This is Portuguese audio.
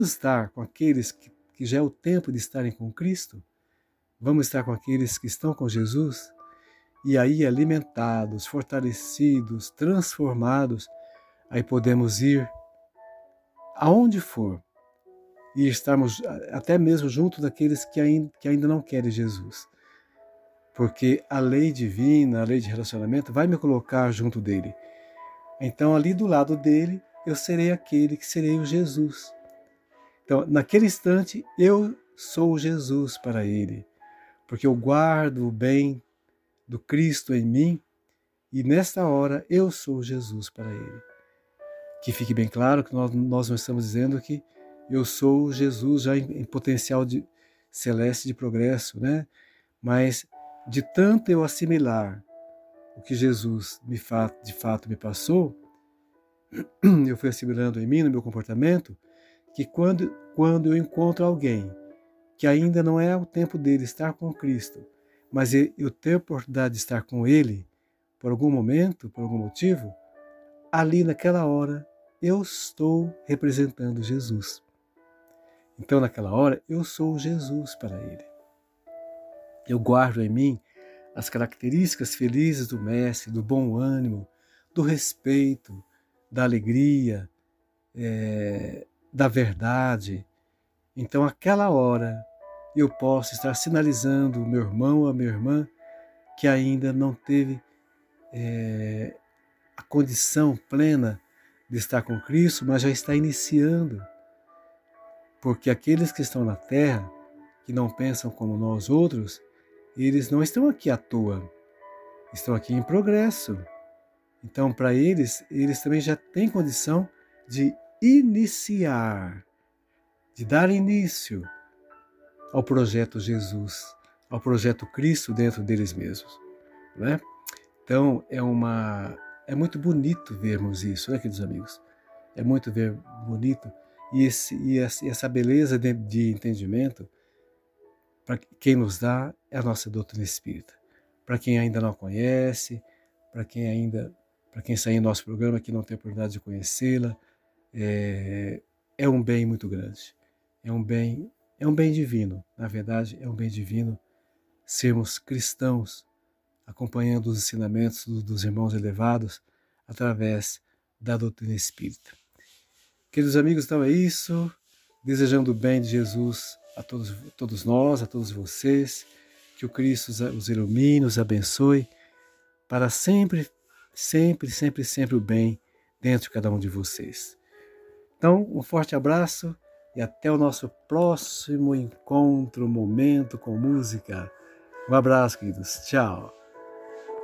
estar com aqueles que já é o tempo de estarem com Cristo? Vamos estar com aqueles que estão com Jesus? E aí, alimentados, fortalecidos, transformados, aí podemos ir aonde for e estarmos até mesmo junto daqueles que ainda não querem Jesus. Porque a lei divina, a lei de relacionamento, vai me colocar junto dele. Então, ali do lado dele, eu serei aquele que serei o Jesus. Então, naquele instante, eu sou Jesus para ele, porque eu guardo o bem do Cristo em mim e nesta hora eu sou Jesus para ele. Que fique bem claro que nós não estamos dizendo que eu sou Jesus já em potencial celeste de progresso, né? Mas de tanto eu assimilar o que Jesus de fato me passou, eu fui assimilando em mim, no meu comportamento, que quando eu encontro alguém que ainda não é o tempo dele estar com Cristo, mas eu tenho a oportunidade de estar com ele, por algum momento, por algum motivo, ali naquela hora eu estou representando Jesus. Então naquela hora eu sou Jesus para ele. Eu guardo em mim as características felizes do Mestre, do bom ânimo, do respeito, da alegria, da verdade. Então aquela hora eu posso estar sinalizando o meu irmão ou a minha irmã que ainda não teve a condição plena de estar com Cristo, mas já está iniciando. Porque aqueles que estão na Terra, que não pensam como nós outros, eles não estão aqui à toa, estão aqui em progresso. Então, para eles também já têm condição de iniciar, de dar início ao projeto Jesus, ao projeto Cristo dentro deles mesmos, né? Então, é muito bonito vermos isso, né, queridos amigos? É muito bonito. E essa beleza de entendimento, para quem nos dá, é a nossa doutrina espírita. Para quem ainda não conhece, para quem está em nosso programa que não tem a oportunidade de conhecê-la, é um bem muito grande. É um bem divino. Na verdade, é um bem divino sermos cristãos, acompanhando os ensinamentos dos irmãos elevados através da doutrina espírita. Queridos amigos, então é isso. Desejando o bem de Jesus a todos nós, a todos vocês. Que o Cristo os ilumine, os abençoe, para sempre, sempre, sempre, sempre o bem dentro de cada um de vocês. Então, um forte abraço e até o nosso próximo encontro, momento com música. Um abraço, queridos. Tchau.